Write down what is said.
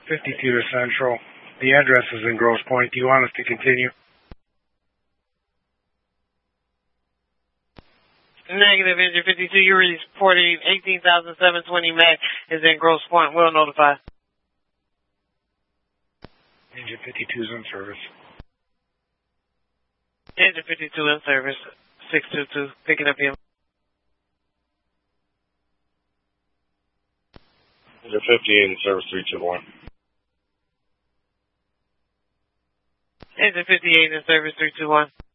52 to Central. The address is in Grosse Pointe. Do you want us to continue? Negative, engine 52. You're reporting 18,720 Mac is in Grosse Pointe. We'll notify. Engine 52 is in service. Engine 52 in service. 622, picking up him. Engine 50 in service 321. Engine 58 in service 321.